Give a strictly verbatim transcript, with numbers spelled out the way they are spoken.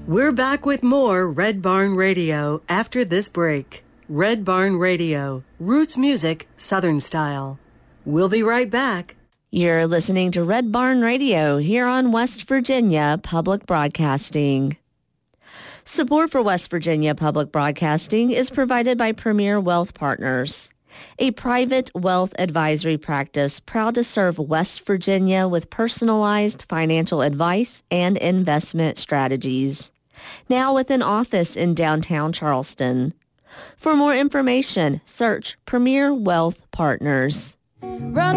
We're back with more Red Barn Radio after this break. Red Barn Radio, roots music, Southern style. We'll be right back. You're listening to Red Barn Radio here on West Virginia Public Broadcasting. Support for West Virginia Public Broadcasting is provided by Premier Wealth Partners, a private wealth advisory practice proud to serve West Virginia with personalized financial advice and investment strategies. Now with an office in downtown Charleston. For more information, search Premier Wealth Partners. Run